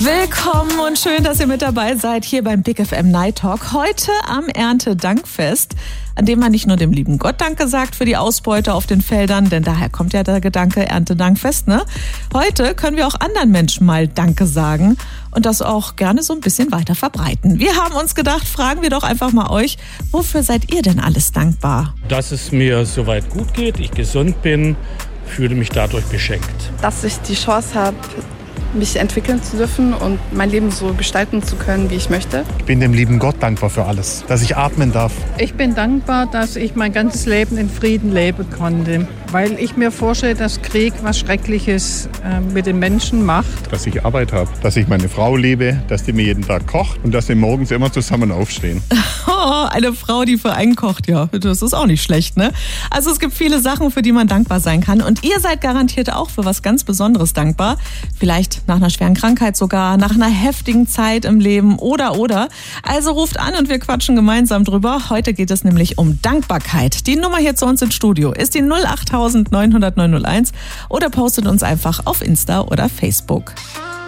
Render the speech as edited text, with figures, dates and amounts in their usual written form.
Willkommen und schön, dass ihr mit dabei seid hier beim Big FM Night Talk. Heute am Erntedankfest, an dem man nicht nur dem lieben Gott Danke sagt für die Ausbeute auf den Feldern, denn daher kommt ja der Gedanke Erntedankfest, ne? Heute können wir auch anderen Menschen mal Danke sagen und das auch gerne so ein bisschen weiter verbreiten. Wir haben uns gedacht, fragen wir doch einfach mal euch, wofür seid ihr denn alles dankbar? Dass es mir soweit gut geht, ich gesund bin, fühle mich dadurch beschenkt. Dass ich die Chance habe, mich entwickeln zu dürfen und mein Leben so gestalten zu können, wie ich möchte. Ich bin dem lieben Gott dankbar für alles, dass ich atmen darf. Ich bin dankbar, dass ich mein ganzes Leben in Frieden leben konnte, weil ich mir vorstelle, dass Krieg was Schreckliches mit den Menschen macht. Dass ich Arbeit habe, dass ich meine Frau liebe, dass die mir jeden Tag kocht und dass wir morgens immer zusammen aufstehen. Oh, eine Frau, die für einen kocht, ja, das ist auch nicht schlecht, ne? Also es gibt viele Sachen, für die man dankbar sein kann und ihr seid garantiert auch für was ganz Besonderes dankbar. Vielleicht nach einer schweren Krankheit sogar, nach einer heftigen Zeit im Leben oder. Also ruft an und wir quatschen gemeinsam drüber. Heute geht es nämlich um Dankbarkeit. Die Nummer hier zu uns ins Studio ist die 08900 901 oder postet uns einfach auf Insta oder Facebook.